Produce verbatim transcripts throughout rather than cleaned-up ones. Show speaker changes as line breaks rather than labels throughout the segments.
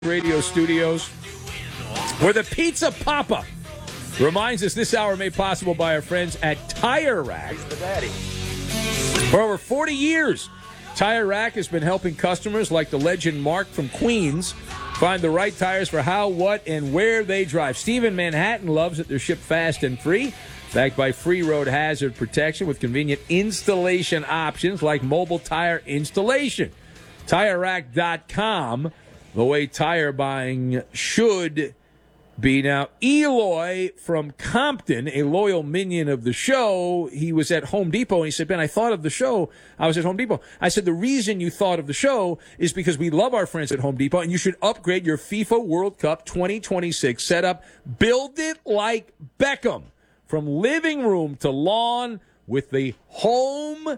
Radio studios, where the Pizza Papa reminds us this hour made possible by our friends at Tire Rack. For over forty years, Tire Rack has been helping customers like the legend Mark from Queens find the right tires for how, what, and where they drive. Steve in Manhattan loves that they're shipped fast and free, backed by free road hazard protection with convenient installation options like mobile tire installation. Tire Rack dot com. The way tire buying should be. Now, Eloy from Compton, a loyal minion of the show, he was at Home Depot, and he said, Ben, I thought of the show. I was at Home Depot. I said, the reason you thought of the show is because we love our friends at Home Depot, and you should upgrade your FIFA World Cup twenty twenty-six setup. Build it like Beckham, from living room to lawn with the Home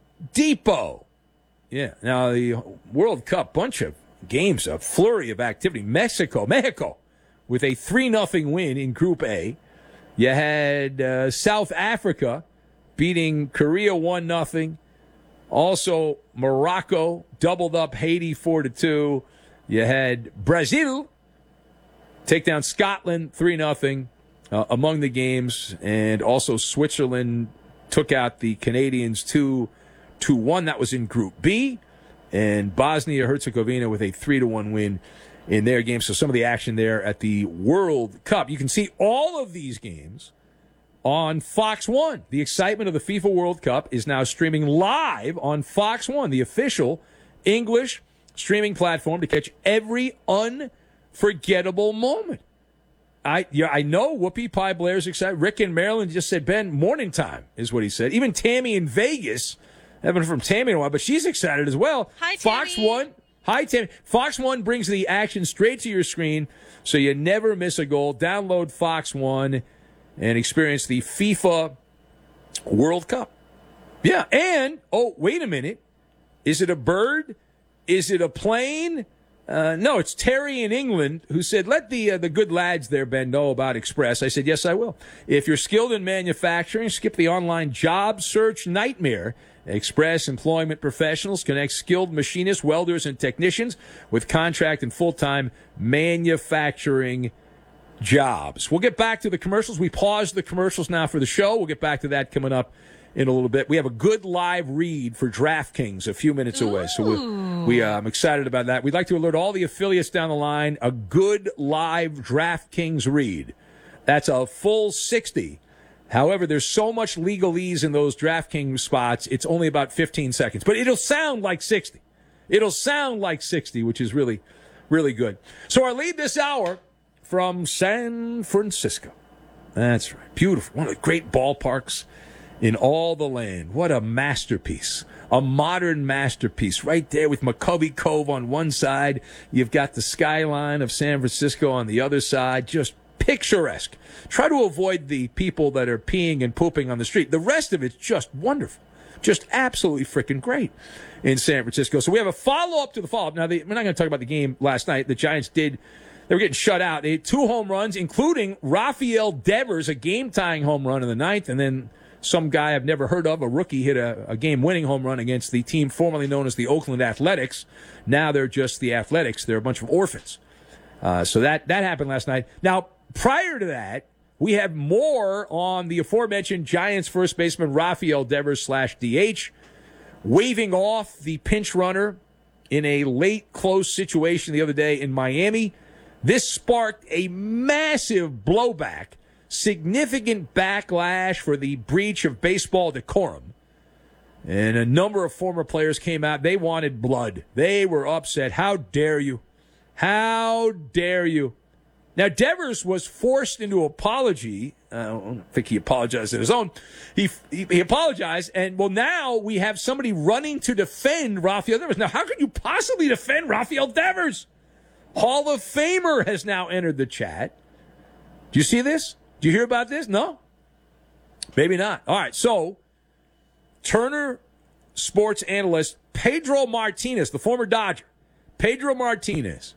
Depot. Yeah, now the World Cup, bunch of games, a flurry of activity. Mexico, Mexico, with a three nothing win in Group A. You had uh, South Africa beating Korea one nothing. Also, Morocco doubled up Haiti four to two. You had Brazil take down Scotland three nothing uh, among the games. And also Switzerland took out the Canadians two to one. That was in Group B. And Bosnia-Herzegovina with a three to one win in their game. So some of the action there at the World Cup. You can see all of these games on Fox one. The excitement of the FIFA World Cup is now streaming live on Fox one, the official English streaming platform, to catch every unforgettable moment. I yeah, I know Whoopi Pie Blair's excited. Rick in Maryland just said, Ben, morning time is what he said. Even Tammy in Vegas, haven't heard from Tammy in a while, but she's excited as well.
Hi,
Fox
Tammy.
one. Hi, Tammy. Fox one brings the action straight to your screen, so you never miss a goal. Download Fox one and experience the FIFA World Cup. Yeah, and, oh, wait a minute. Is it a bird? Is it a plane? Uh, no, it's Terry in England who said, let the uh, the good lads there, Ben, know about Express. I said, yes, I will. If you're skilled in manufacturing, skip the online job search nightmare. Express Employment Professionals connects skilled machinists, welders, and technicians with contract and full-time manufacturing jobs. We'll get back to the commercials. We paused the commercials now for the show. We'll get back to that coming up in a little bit. We have a good live read for DraftKings a few minutes away, so we, we, uh, I'm excited about that. We'd like to alert all the affiliates down the line, a good live DraftKings read. That's a full sixty. However, there's so much legalese in those DraftKings spots, it's only about fifteen seconds. But it'll sound like sixty. It'll sound like sixty, which is really, really good. So our lead this hour from San Francisco. That's right. Beautiful. One of the great ballparks in all the land. What a masterpiece. A modern masterpiece right there with McCovey Cove on one side. You've got the skyline of San Francisco on the other side. Just picturesque. Try to avoid the people that are peeing and pooping on the street. The rest of it's just wonderful. Just absolutely freaking great in San Francisco. So we have a follow-up to the follow-up. Now, the, we're not going to talk about the game last night. The Giants did. They were getting shut out. They had two home runs, including Rafael Devers, a game-tying home run in the ninth, and then some guy I've never heard of, a rookie, hit a, a game-winning home run against the team formerly known as the Oakland Athletics. Now they're just the Athletics. They're a bunch of orphans. Uh, so that, that happened last night. Now, prior to that, we have more on the aforementioned Giants first baseman Rafael Devers slash D H, waving off the pinch runner in a late close situation the other day in Miami. This sparked a massive blowback, significant backlash for the breach of baseball decorum. And a number of former players came out. They wanted blood. They were upset. How dare you? How dare you? Now, Devers was forced into apology. Uh, I don't think he apologized on his own. He, he he apologized, and, well, now we have somebody running to defend Rafael Devers. Now, how could you possibly defend Rafael Devers? Hall of Famer has now entered the chat. Do you see this? Do you hear about this? No? Maybe not. All right, so Turner sports analyst Pedro Martinez, the former Dodger, Pedro Martinez,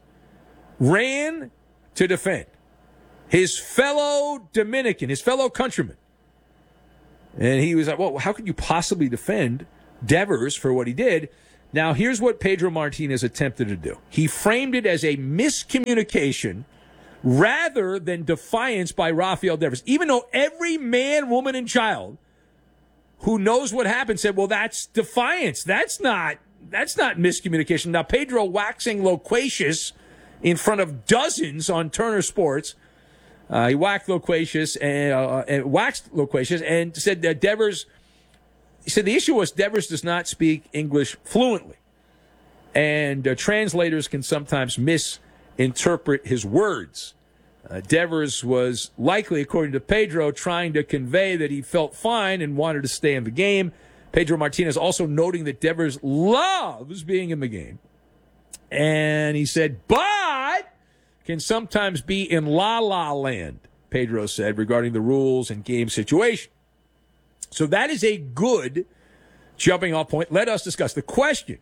ran to defend his fellow Dominican, his fellow countryman. And he was like, well, how could you possibly defend Devers for what he did? Now, here's what Pedro Martinez attempted to do. He framed it as a miscommunication rather than defiance by Rafael Devers, even though every man, woman, and child who knows what happened said, well, that's defiance. That's not that's not miscommunication. Now, Pedro waxing loquacious in front of dozens on Turner Sports. Uh, he whacked loquacious and, uh, and waxed loquacious and said that Devers, he said the issue was Devers does not speak English fluently. And uh, translators can sometimes misinterpret his words. Uh, Devers was likely, according to Pedro, trying to convey that he felt fine and wanted to stay in the game. Pedro Martinez also noting that Devers loves being in the game. And he said, but can sometimes be in la-la land, Pedro said, regarding the rules and game situation. So that is a good jumping off point. Let us discuss the question.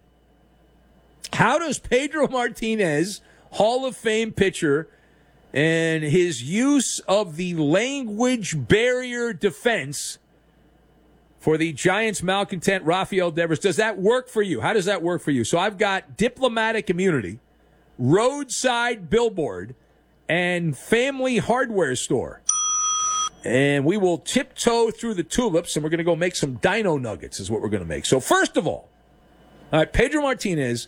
How does Pedro Martinez, Hall of Fame pitcher, and his use of the language barrier defense for the Giants malcontent Rafael Devers, does that work for you? How does that work for you? So I've got diplomatic immunity, roadside billboard, and family hardware store. And we will tiptoe through the tulips, and we're going to go make some dino nuggets is what we're going to make. So first of all, all right, Pedro Martinez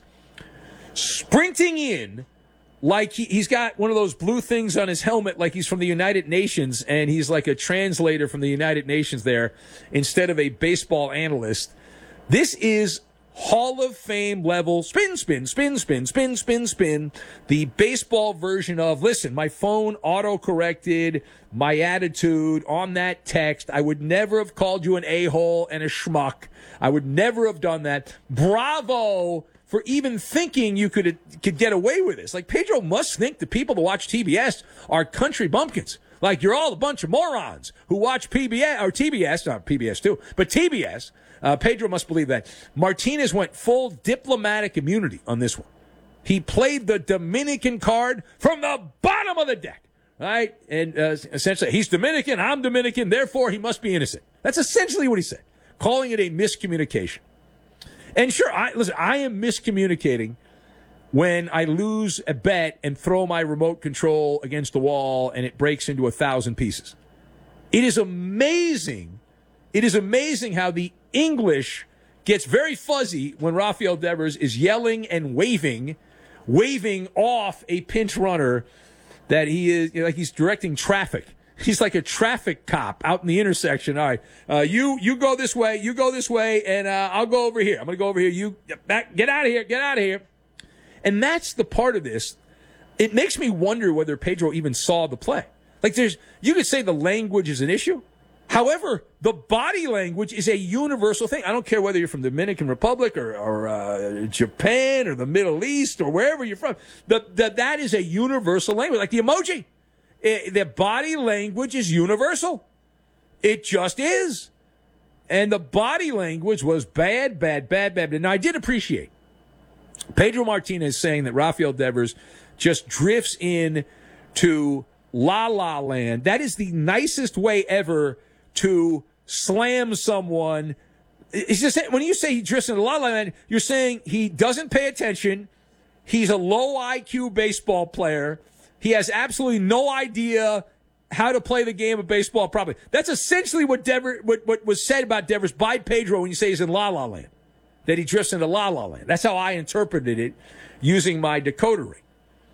sprinting in like he, he's got one of those blue things on his helmet like he's from the United Nations, and he's like a translator from the United Nations there instead of a baseball analyst. This is Hall of Fame level spin, spin, spin, spin, spin, spin, spin. The baseball version of, listen, my phone auto-corrected my attitude on that text. I would never have called you an a-hole and a schmuck. I would never have done that. Bravo for even thinking you could could get away with this. Like, Pedro must think the people that watch T B S are country bumpkins. Like, you're all a bunch of morons who watch P B S, or T B S, not P B S too, but T B S. Uh, Pedro must believe that. Martinez went full diplomatic immunity on this one. He played the Dominican card from the bottom of the deck, right? And uh, essentially, he's Dominican, I'm Dominican, therefore he must be innocent. That's essentially what he said, calling it a miscommunication. And sure, I, listen, I am miscommunicating when I lose a bet and throw my remote control against the wall and it breaks into a thousand pieces. It is amazing. It is amazing how the English gets very fuzzy when Rafael Devers is yelling and waving, waving off a pinch runner that he is, you know, like he's directing traffic. He's like a traffic cop out in the intersection. All right, uh, you you go this way, you go this way, and uh, I'll go over here. I'm going to go over here. You back, get out of here, get out of here. And that's the part of this. It makes me wonder whether Pedro even saw the play. Like, there's, you could say the language is an issue. However, the body language is a universal thing. I don't care whether you're from the Dominican Republic or, or uh, Japan or the Middle East or wherever you're from. The, the, that is a universal language, like the emoji. It, the body language is universal. It just is. And the body language was bad, bad, bad, bad. Now, I did appreciate Pedro Martinez saying that Rafael Devers just drifts in to La La Land. That is the nicest way ever to slam someone. It's just, when you say he drifts into La La Land, you're saying he doesn't pay attention. He's a low I Q baseball player. He has absolutely no idea how to play the game of baseball properly. That's essentially what Devers, what, what was said about Devers by Pedro when you say he's in La La Land, that he drifts into La La Land. That's how I interpreted it using my decoder ring.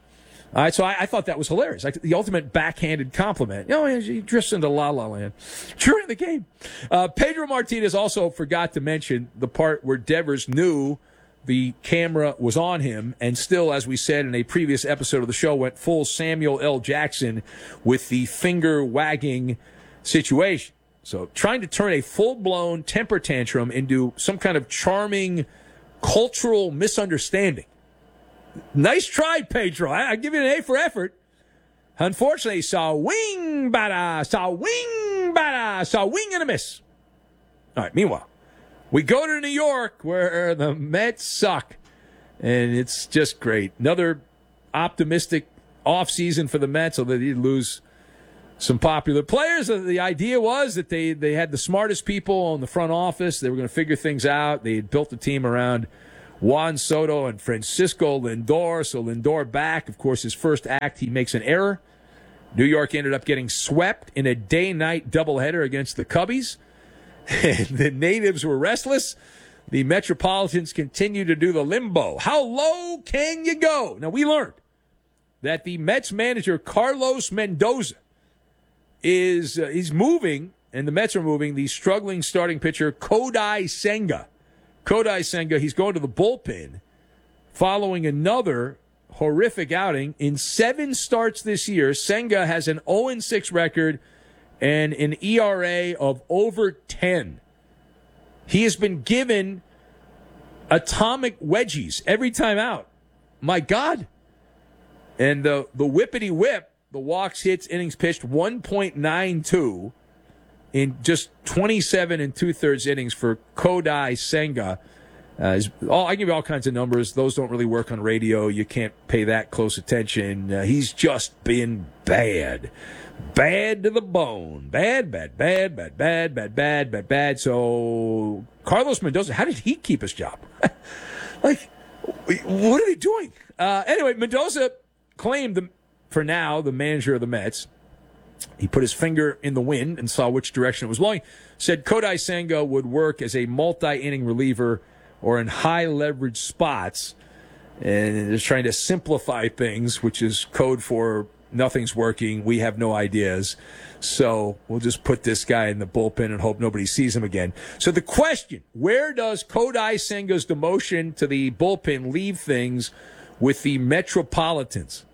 All right, so I, I thought that was hilarious. Like the ultimate backhanded compliment. You know, he drifts into La La Land during the game. Uh, Pedro Martinez also forgot to mention the part where Devers knew the camera was on him, and still, as we said in a previous episode of the show, went full Samuel L. Jackson with the finger-wagging situation. So trying to turn a full-blown temper tantrum into some kind of charming cultural misunderstanding. Nice try, Pedro. I, I give you an A for effort. Unfortunately, saw wing bada, saw wing bada, saw wing and a miss. All right, meanwhile, we go to New York where the Mets suck, and it's just great. Another optimistic offseason for the Mets, although they did lose some popular players. The idea was that they, they had the smartest people in the front office. They were going to figure things out. They had built the team around Juan Soto and Francisco Lindor. So Lindor back. Of course, his first act, he makes an error. New York ended up getting swept in a day-night doubleheader against the Cubbies. And the natives were restless. The Metropolitans continue to do the limbo. How low can you go? Now, we learned that the Mets manager, Carlos Mendoza, is uh, he's moving, and the Mets are moving, the struggling starting pitcher, Kodai Senga. Kodai Senga, he's going to the bullpen following another horrific outing. In seven starts this year, Senga has an oh and six record and an E R A of over ten. He has been given atomic wedgies every time out. My God. And the, the whippity whip, the walks, hits, innings pitched, one point nine two in just twenty-seven and two-thirds innings for Kodai Senga. Uh, all, I give you all kinds of numbers. Those don't really work on radio. You can't pay that close attention. Uh, he's just been bad. Bad to the bone. Bad, bad, bad, bad, bad, bad, bad, bad, bad. So, Carlos Mendoza, how did he keep his job? Like, what are they doing? Uh, anyway, Mendoza claimed, the, for now, the manager of the Mets, he put his finger in the wind and saw which direction it was blowing, said Kodai Senga would work as a multi-inning reliever or in high-leverage spots, and is trying to simplify things, which is code for nothing's working, we have no ideas, so we'll just put this guy in the bullpen and hope nobody sees him again. So the question, where does Kodai Senga's demotion to the bullpen leave things with the Metropolitans?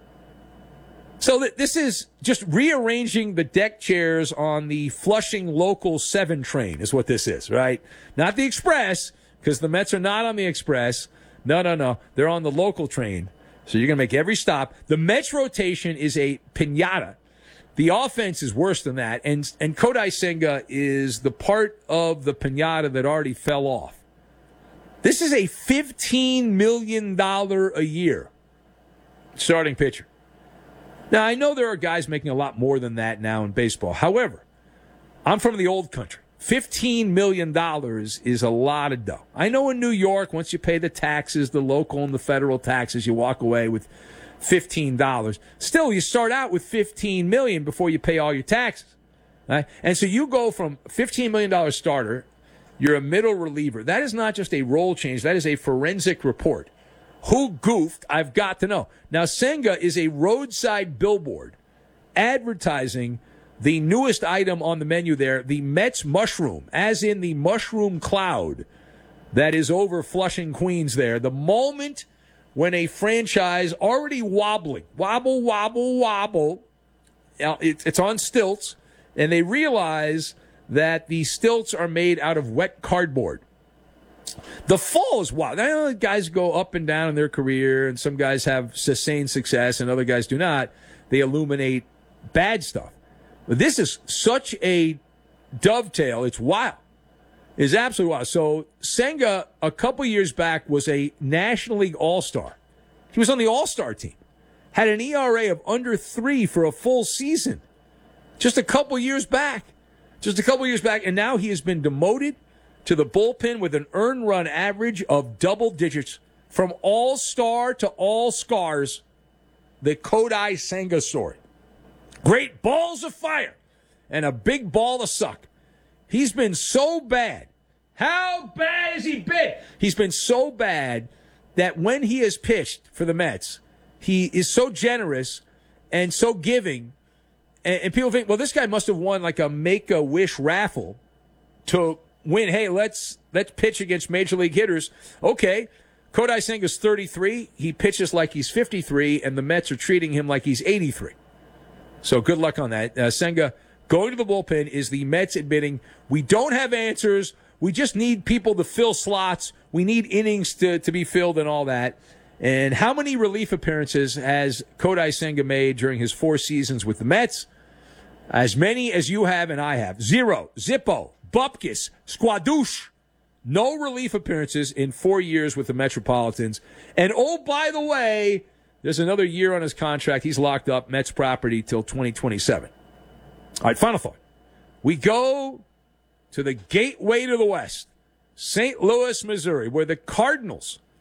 So th- this is just rearranging the deck chairs on the Flushing Local seven train is what this is, right? Not the Express, because the Mets are not on the Express. No, no, no. They're on the local train. So you're going to make every stop. The Mets rotation is a piñata. The offense is worse than that. And, and Kodai Senga is the part of the piñata that already fell off. This is a fifteen million dollars a year starting pitcher. Now, I know there are guys making a lot more than that now in baseball. However, I'm from the old country. fifteen million dollars is a lot of dough. I know in New York, once you pay the taxes, the local and the federal taxes, you walk away with fifteen dollars. Still, you start out with fifteen million dollars before you pay all your taxes. Right? And so you go from fifteen million dollars starter, you're a middle reliever. That is not just a role change. That is a forensic report. Who goofed? I've got to know. Now, Senga is a roadside billboard advertising the newest item on the menu there, the Mets mushroom, as in the mushroom cloud that is over Flushing, Queens there. The moment when a franchise already wobbling, wobble, wobble, wobble, it's on stilts, and they realize that the stilts are made out of wet cardboard. The fall is wild. I know guys go up and down in their career, and some guys have sustained success and other guys do not. They illuminate bad stuff. But this is such a dovetail. It's wild. It's absolutely wild. So Senga, a couple years back, was a National League All-Star. He was on the All-Star team. Had an E R A of under three for a full season. Just a couple years back. Just a couple years back. And now he has been demoted to the bullpen with an earned run average of double digits. From All-Star to All-Scars, the Kodai Senga story. Great balls of fire and a big ball of suck. He's been so bad. How bad has he been? He's been so bad that when he has pitched for the Mets, he is so generous and so giving. And, and people think, well, this guy must have won like a Make-A-Wish raffle to win. Hey, let's let's pitch against major league hitters. Okay, Kodai Senga's thirty-three. He pitches like he's fifty-three, and the Mets are treating him like he's eighty-three. So good luck on that. Uh, Senga going to the bullpen is the Mets admitting, we don't have answers. We just need people to fill slots. We need innings to, to be filled and all that. And how many relief appearances has Kodai Senga made during his four seasons with the Mets? As many as you have and I have. Zero. Zippo. Bupkis. Squadouche. No relief appearances in four years with the Metropolitans. And oh, by the way, there's another year on his contract. He's locked up Mets property till twenty twenty-seven. All right, final thought. We go to the gateway to the West, Saint Louis, Missouri, where the Cardinals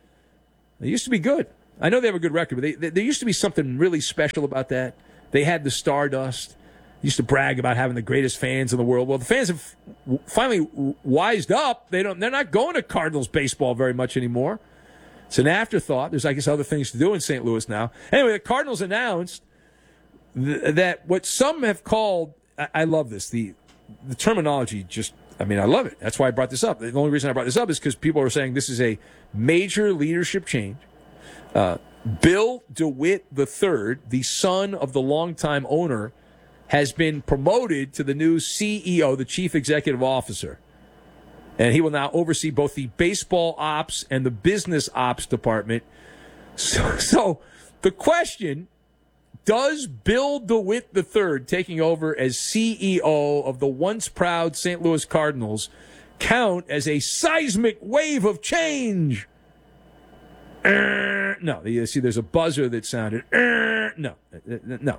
They used to be good. I know they have a good record, but they, they, there used to be something really special about that. They had the Stardust. Used to brag about having the greatest fans in the world. Well, the fans have finally wised up. They don't. They're not going to Cardinals baseball very much anymore. It's an afterthought. There's, I guess, other things to do in Saint Louis now. Anyway, the Cardinals announced th- that what some have called, I, I love this, the the terminology just, I mean, I love it. That's why I brought this up. The only reason I brought this up is because people are saying this is a major leadership change. Uh, Bill DeWitt the third, the son of the longtime owner, has been promoted to the new C E O, the Chief Executive Officer. And he will now oversee both the baseball ops and the business ops department. So, so the question, does Bill DeWitt the third, taking over as C E O of the once proud Saint Louis Cardinals, count as a seismic wave of change? Uh, no. You see, there's a buzzer that sounded. Uh, no. Uh, no.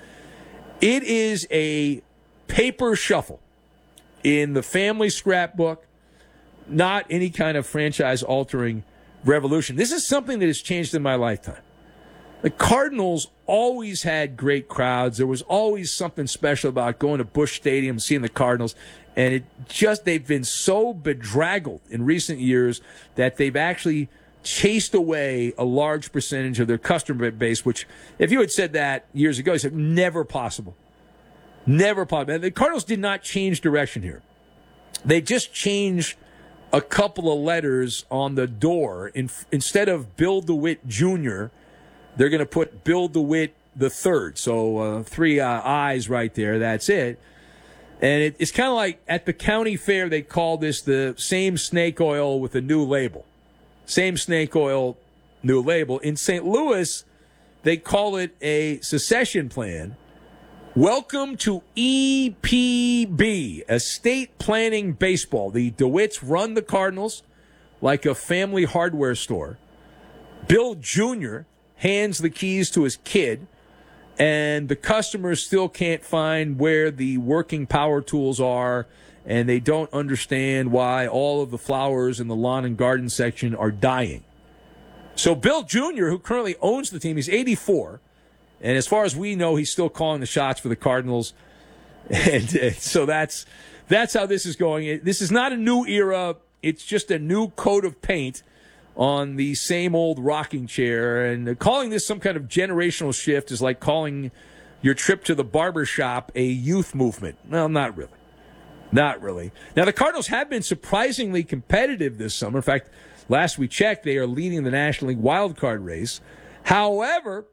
It is a paper shuffle in the family scrapbook, not any kind of franchise-altering revolution. This is something that has changed in my lifetime. The Cardinals always had great crowds. There was always something special about going to Busch Stadium, seeing the Cardinals, and it just they've been so bedraggled in recent years that they've actually chased away a large percentage of their customer base, which, if you had said that years ago, you said, never possible. Never possible. And the Cardinals did not change direction here. They just changed a couple of letters on the door. In, instead of Bill DeWitt Junior, they're going to put Bill DeWitt the third. So uh, three uh, I's right there. That's it. And it, it's kind of like at the county fair, they call this the same snake oil with a new label. Same snake oil, new label. In Saint Louis, they call it a succession plan. Welcome to E P B, Estate Planning Baseball. The DeWitts run the Cardinals like a family hardware store. Bill Junior hands the keys to his kid, and the customers still can't find where the working power tools are, and they don't understand why all of the flowers in the lawn and garden section are dying. So Bill Junior, who currently owns the team, he's eighty-four, and as far as we know, he's still calling the shots for the Cardinals. And, and so that's that's how this is going. This is not a new era. It's just a new coat of paint on the same old rocking chair. And calling this some kind of generational shift is like calling your trip to the barber shop a youth movement. Well, not really. Not really. Now, the Cardinals have been surprisingly competitive this summer. In fact, last we checked, they are leading the National League wildcard race. However,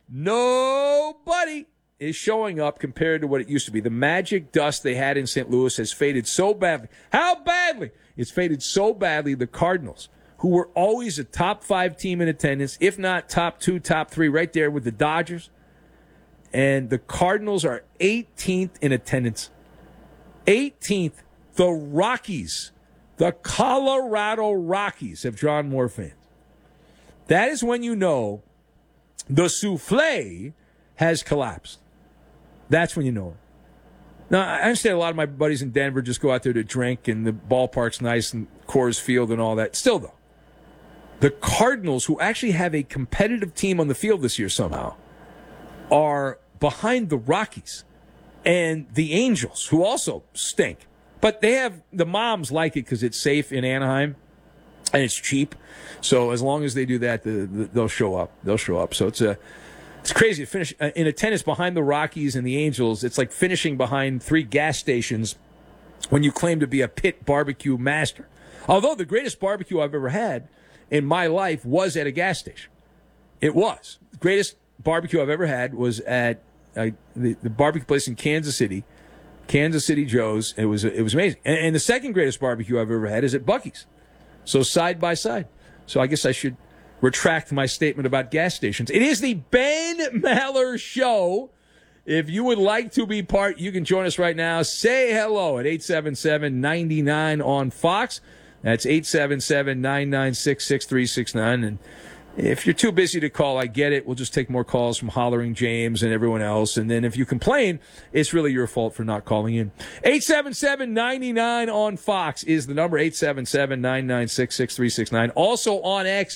nobody is showing up compared to what it used to be. The magic dust they had in Saint Louis has faded so badly. How badly? It's faded so badly, the Cardinals, who were always a top five team in attendance, if not top two, top three, right there with the Dodgers. And the Cardinals are eighteenth in attendance. eighteenth, the Rockies, the Colorado Rockies have drawn more fans. That is when you know the souffle has collapsed. That's when you know it. Now, I understand a lot of my buddies in Denver just go out there to drink, and the ballpark's nice and Coors Field and all that. Still, though, the Cardinals, who actually have a competitive team on the field this year somehow, are behind the Rockies and the Angels, who also stink. But they have, the moms like it because it's safe in Anaheim and it's cheap. So as long as they do that, the, the, they'll show up. They'll show up. So it's a, it's crazy to finish uh, in attendance behind the Rockies and the Angels. It's like finishing behind three gas stations when you claim to be a pit barbecue master. Although the greatest barbecue I've ever had in my life was at a gas station. It was. The greatest barbecue I've ever had was at uh, the, the barbecue place in Kansas City, Kansas City Joe's. It was it was amazing. And, and the second greatest barbecue I've ever had is at Buc-ee's. So side by side. So I guess I should retract my statement about gas stations. It is the Ben Maller Show. If you would like to be part, you can join us right now. Say hello at eight seven seven, nine nine on Fox. That's eight seven seven, nine nine six, six three six nine. And if you're too busy to call, I get it. We'll just take more calls from Hollering James and everyone else. And then if you complain, it's really your fault for not calling in. eight seven seven, nine nine on Fox is the number. eight seven seven, nine nine six, six three six nine. Also on X,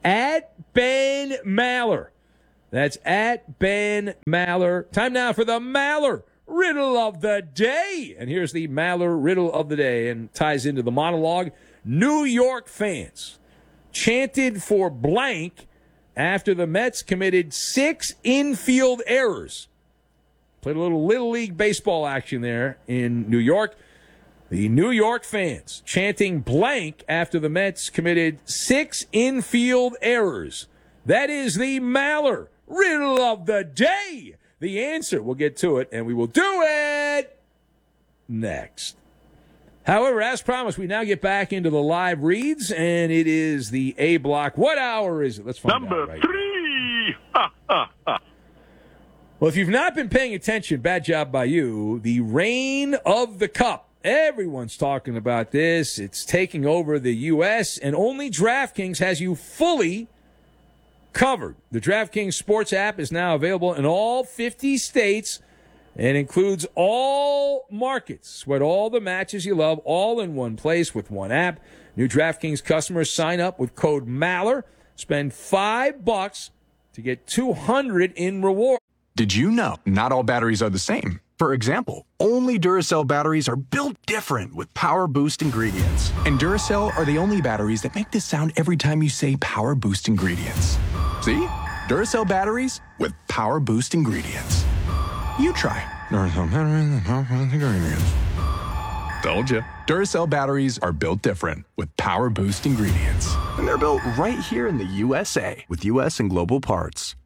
at Ben Maller. That's at Ben Maller. Time now for the Maller Riddle of the Day. And here's the Maller Riddle of the Day, and ties into the monologue. New York fans chanted for blank after the Mets committed six infield errors. Played a little Little League baseball action there in New York. The New York fans chanting blank after the Mets committed six infield errors. That is the Maller Riddle of the Day. The answer, we'll get to it, and we will do it next. However, as promised, we now get back into the live reads, and it is the A block. What hour is it? Let's find
Number
out right
three. Ha, ha, ha.
Well, if you've not been paying attention, bad job by you, the reign of the Cup. Everyone's talking about this. It's taking over the U S, and only DraftKings has you fully covered. The DraftKings Sports app is now available in all fifty states and includes all markets. Sweat all the matches you love, all in one place with one app. New DraftKings customers sign up with code Maller. Spend five bucks to get two hundred in reward.
Did you know not all batteries are the same? For example, only Duracell batteries are built different with Power Boost ingredients. And Duracell are the only batteries that make this sound every time you say Power Boost ingredients. See? Duracell batteries with Power Boost ingredients. You try. Duracell batteries with Power Boost ingredients. Told you. Duracell batteries are built different with Power Boost ingredients. And they're built right here in the U S A with U S and global parts.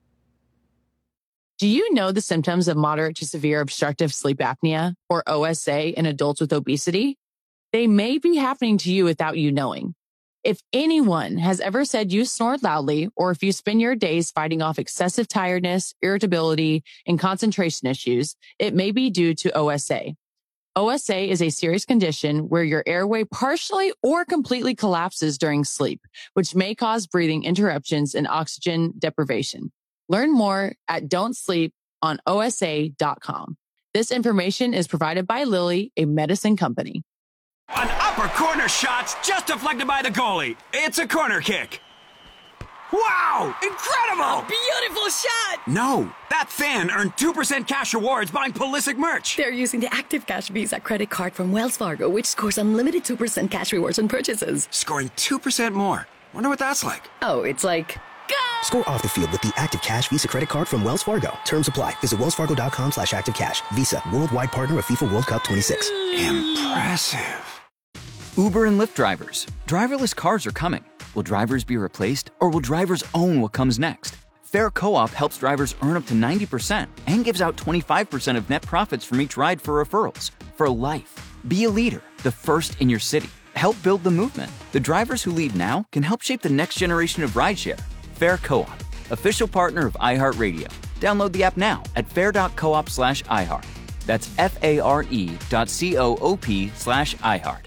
Do you know the symptoms of moderate to severe obstructive sleep apnea, or O S A, in adults with obesity? They may be happening to you without you knowing. If anyone has ever said you snored loudly, or if you spend your days fighting off excessive tiredness, irritability, and concentration issues, it may be due to O S A. O S A is a serious condition where your airway partially or completely collapses during sleep, which may cause breathing interruptions and oxygen deprivation. Learn more at don't sleep on O S A dot com. This information is provided by Lilly, a medicine company.
An upper corner shot's just deflected by the goalie. It's a corner kick. Wow! Incredible!
A beautiful shot!
No, that fan earned two percent cash rewards buying Pulisic merch.
They're using the Active Cash Visa credit card from Wells Fargo, which scores unlimited two percent cash rewards on purchases.
Scoring two percent more. Wonder what that's like.
Oh, it's like... Go!
Score off the field with the Active Cash Visa credit card from Wells Fargo. Terms apply. Visit wellsfargo.com slash active cash. Visa, worldwide partner of FIFA World Cup twenty-six.
Impressive.
Uber and Lyft drivers. Driverless cars are coming. Will drivers be replaced, or will drivers own what comes next? Fair Co-op helps drivers earn up to ninety percent and gives out twenty-five percent of net profits from each ride for referrals. For life. Be a leader, the first in your city. Help build the movement. The drivers who lead now can help shape the next generation of rideshare. Fair Co-op, official partner of iHeartRadio. Download the app now at fair.coop slash iHeart. That's F-A-R-E dot C-O-O-P slash iHeart.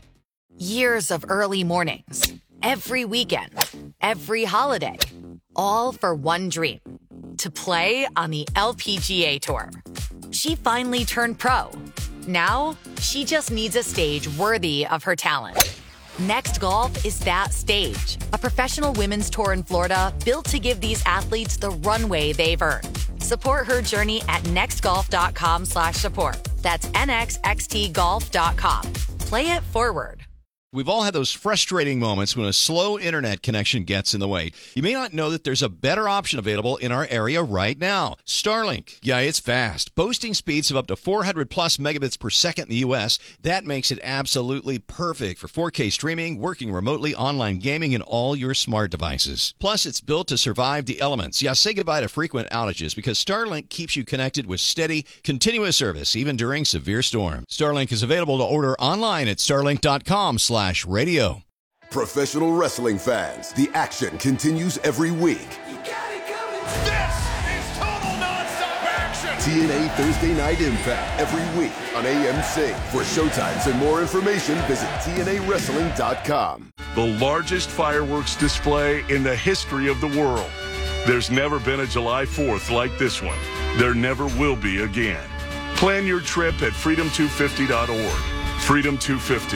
Years of early mornings, every weekend, every holiday, all for one dream, to play on the L P G A Tour. She finally turned pro. Now, she just needs a stage worthy of her talent. Next Golf is that stage, a professional women's tour in Florida built to give these athletes the runway they've earned. Support her journey at nextgolf.com slash support. That's nxxtgolf dot com. Play it forward.
We've all had those frustrating moments when a slow internet connection gets in the way. You may not know that there's a better option available in our area right now. Starlink. Yeah, it's fast. Boasting speeds of up to four hundred plus megabits per second in the U S. That makes it absolutely perfect for four K streaming, working remotely, online gaming, and all your smart devices. Plus, it's built to survive the elements. Yeah, say goodbye to frequent outages because Starlink keeps you connected with steady, continuous service, even during severe storms. Starlink is available to order online at starlink.com slash radio.
Professional wrestling fans, the action continues every week.
You got it coming. This is total nonstop action.
T N A Thursday Night Impact every week on A M C. For showtimes and more information, visit T N A wrestling dot com.
The largest fireworks display in the history of the world. There's never been a July fourth like this one. There never will be again. Plan your trip at freedom two fifty dot org. Freedom two fifty.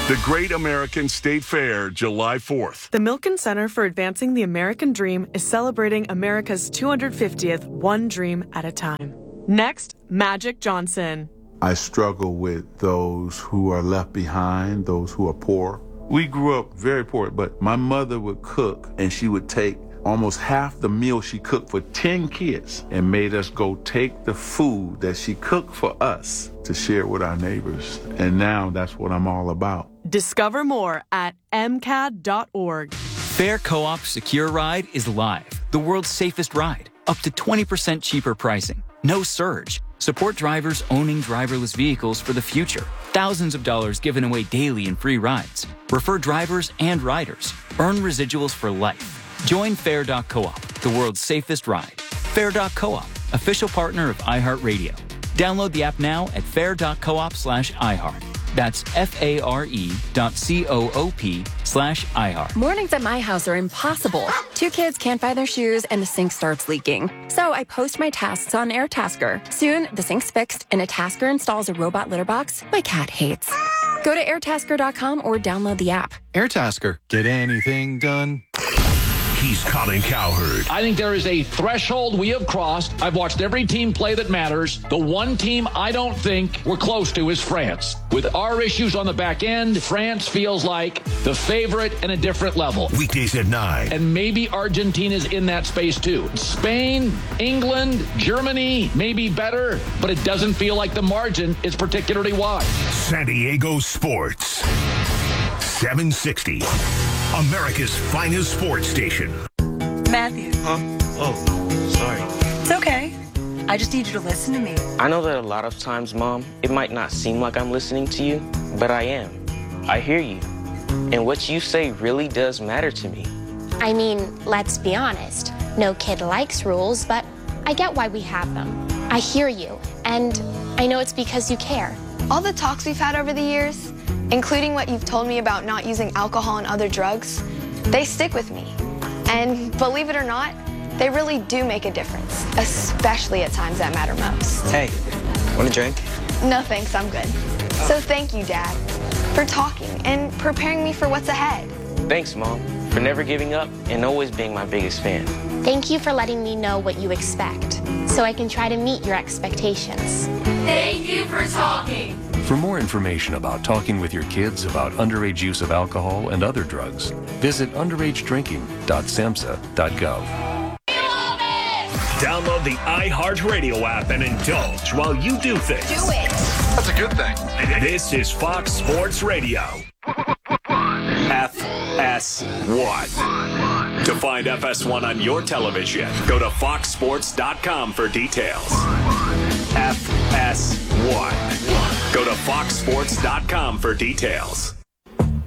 The Great American State Fair, July fourth.
The Milken Center for Advancing the American Dream is celebrating America's two hundred fiftieth One Dream at a Time. Next, Magic Johnson.
I struggle with those who are left behind, those who are poor. We grew up very poor, but my mother would cook, and she would take almost half the meal she cooked for ten kids and made us go take the food that she cooked for us to share with our neighbors. And now that's what I'm all about.
Discover more at m c a d dot org.
Fair Co-op Secure Ride is live. The world's safest ride. Up to twenty percent cheaper pricing. No surge. Support drivers owning driverless vehicles for the future. Thousands of dollars given away daily in free rides. Refer drivers and riders. Earn residuals for life. Join Fair dot coop, the world's safest ride. Fair dot coop, official partner of iHeartRadio. Download the app now at fair dot coop slash iHeart. That's F-A-R-E dot C-O-O-P slash iHeart.
Mornings at my house are impossible. Two kids can't find their shoes and the sink starts leaking. So I post my tasks on AirTasker. Soon, the sink's fixed and a tasker installs a robot litter box my cat hates. Go to air tasker dot com or download the app.
AirTasker. Get anything done?
He's Colin Cowherd.
I think there is a threshold we have crossed. I've watched every team play that matters. The one team I don't think we're close to is France. With our issues on the back end, France feels like the favorite in a different level.
Weekdays at nine.
And maybe Argentina's in that space too. Spain, England, Germany may be better, but it doesn't feel like the margin is particularly wide.
San Diego Sports. seven sixty. America's finest sports station.
Matthew.
Huh? Oh, sorry.
It's okay. I just need you to listen to me.
I know that a lot of times, Mom, it might not seem like I'm listening to you, but I am. I hear you. And what you say really does matter to me.
I mean, let's be honest. No kid likes rules, but I get why we have them. I hear you, and I know it's because you care.
All the talks we've had over the years, including what you've told me about not using alcohol and other drugs, they stick with me. And believe it or not, they really do make a difference, especially at times that matter most.
Hey, want a drink?
No thanks, I'm good. So thank you, Dad, for talking and preparing me for what's ahead.
Thanks, Mom, for never giving up and always being my biggest fan.
Thank you for letting me know what you expect, so I can try to meet your expectations.
Thank you for talking.
For more information about talking with your kids about underage use of alcohol and other drugs, visit underage drinking dot samhsa dot gov.
Download the iHeartRadio app and indulge while you do things.
Do it.
That's a good thing. This is Fox Sports Radio. F S one. To find F S one on your television, go to fox sports dot com for details. F S one. Go to fox sports dot com for details.